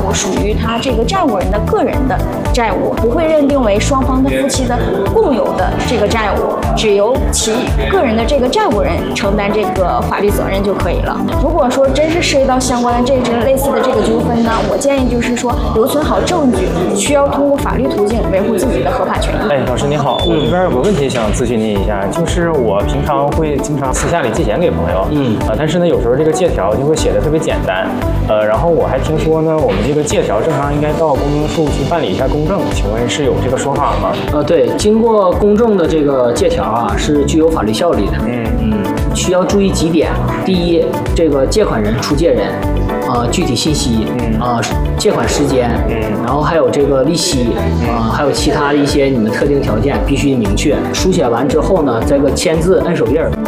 务属于他这个债务人的个人的债务，不会认定为双方的夫妻的共有的这个债务，只由其个人的这个债务人承担这个法律责任就可以了。如果说真是涉及到相关的类似的这个纠纷呢，我建议就是说留存好证据，需要通过法律途径维护自己的合法权益。 哎，老师你好，我这边有个问题想咨询您一下，就是我平常会经常私下里借钱给朋友，但是呢有时候这个借条就会写的特别简单，然后我还听说呢，我们这个借条正常应该到公证处去办理一下公证，请问是有这个说法吗？ 对，经过公证的这个借条啊，是具有法律效力的。需要注意几点。第一，这个借款人、出借人，具体信息，借款时间，然后还有这个利息，还有其他的一些你们特定条件必须明确。书写完之后呢，这个签字、摁手印儿，